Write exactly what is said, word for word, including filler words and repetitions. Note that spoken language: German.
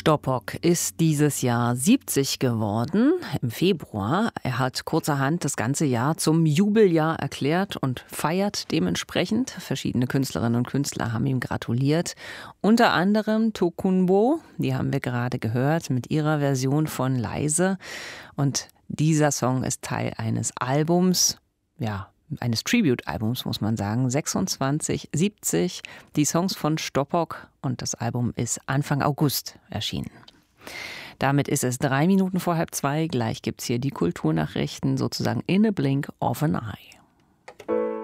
Stoppock ist dieses Jahr siebzig geworden, im Februar. Er hat kurzerhand das ganze Jahr zum Jubeljahr erklärt und feiert dementsprechend. Verschiedene Künstlerinnen und Künstler haben ihm gratuliert. Unter anderem Tokunboh, die haben wir gerade gehört, mit ihrer Version von Leise. Und dieser Song ist Teil eines Albums, ja, eines Tribute-Albums, muss man sagen, sechsundzwanzig siebzig, die Songs von Stoppock, und das Album ist Anfang August erschienen. Damit ist es drei Minuten vor halb zwei, gleich gibt's hier die Kulturnachrichten, sozusagen in a blink of an eye.